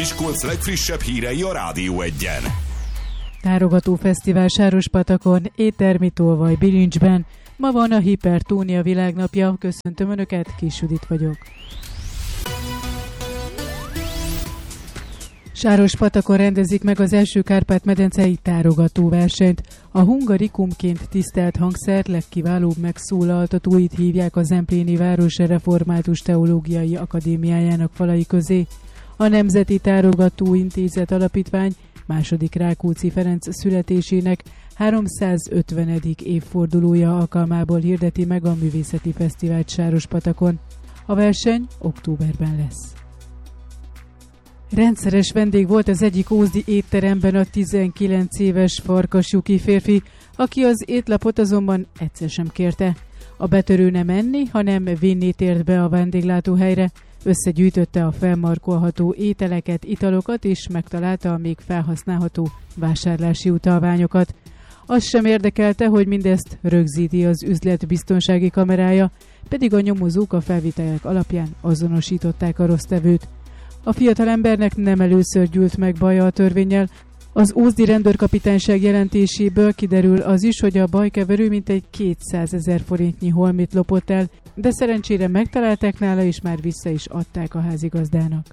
Miskolc legfrissebb hírei a Rádió 1-en. Tárogató fesztivál Sárospatakon, éttermi tolvaj bilincsben. Ma van a hipertónia világnapja. Köszöntöm Önöket, Kis Judit vagyok. Sárospatakon rendezik meg az első Kárpát-medencei tárogató versenyt. A hungarikumként tisztelt hangszer legkiválóbb megszólaltatóit hívják a Zempléni Város Református Teológiai Akadémiájának falai közé. A Nemzeti Tárogató Intézet Alapítvány második Rákóczi Ferenc születésének 350. évfordulója alkalmából hirdeti meg a művészeti fesztivált Sárospatakon. A verseny októberben lesz. Rendszeres vendég volt az egyik ózdi étteremben a 19 éves Farkas Juki férfi, aki az étlapot azonban egyszer sem kérte. A betörő nem enni, hanem vinni tért be a vendéglátóhelyre, összegyűjtötte a felmarkolható ételeket, italokat és megtalálta a még felhasználható vásárlási utalványokat. Azt sem érdekelte, hogy mindezt rögzíti az üzlet biztonsági kamerája, pedig a nyomozók a felvételek alapján azonosították a rossztevőt. A fiatalembernek nem először gyűlt meg baja a törvénnyel. Az ózdi rendőrkapitányság jelentéséből kiderül az is, hogy a bajkeverő mintegy 200 000 forintnyi holmit lopott el, de szerencsére megtalálták nála, és már vissza is adták a házigazdának.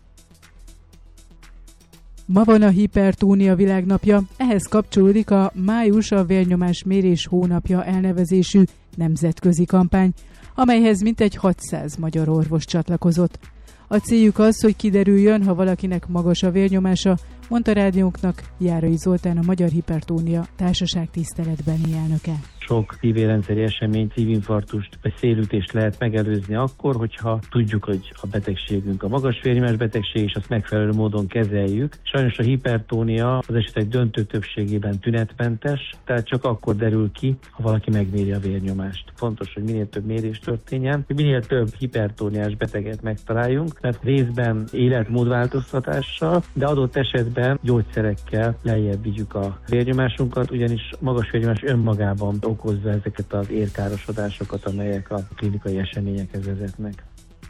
Ma van a hipertónia világnapja, ehhez kapcsolódik a május a vérnyomás mérés hónapja elnevezésű nemzetközi kampány, amelyhez mintegy 600 magyar orvos csatlakozott. A céljuk az, hogy kiderüljön, ha valakinek magas a vérnyomása, mondta rádiónknak Járai Zoltán, a Magyar Hipertónia Társaság tiszteletbeni elnöke. Sok szívérendszeri esemény, szívinfarktust vagy szélütést lehet megelőzni akkor, hogyha tudjuk, hogy a betegségünk a magas vérnyomás betegség, és azt megfelelő módon kezeljük. Sajnos a hipertónia az esetek döntő többségében tünetmentes, tehát csak akkor derül ki, ha valaki megméri a vérnyomást. Fontos, hogy minél több mérés történjen, hogy minél több hipertóniás beteget megtaláljunk, mert részben életmódváltoztatással, de adott esetben gyógyszerekkel lejjebb vigyük a vérnyomásunkat, ugyanis magas vérnyomás önmagában okozza ezeket az érkárosodásokat, amelyek a klinikai eseményekhez vezetnek.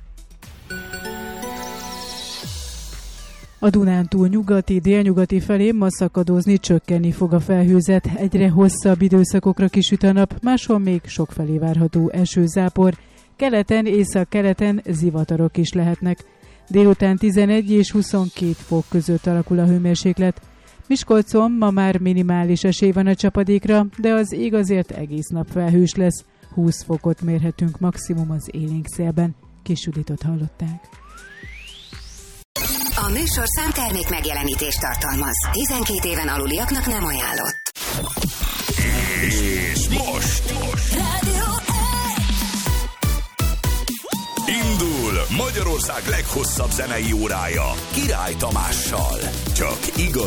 A Dunántúl nyugati, délnyugati felé ma szakadozni, csökkenni fog a felhőzet, egyre hosszabb időszakokra kisüt a nap, máshol még sokfelé várható esőzápor, keleten, észak-keleten zivatarok is lehetnek. Délután 11 és 22 fok között alakul a hőmérséklet. Miskolcon ma már minimális esély van a csapadékra, de az ég azért egész nap felhős lesz. 20 fokot mérhetünk maximum az élénk szélben. Kis Juditot hallották. A műsorszám termék megjelenítést tartalmaz. 12 éven aluliaknak nem ajánlott. És most Rádió 1! indul Magyarország leghosszabb zenei órája Király Tamással. Csak igazi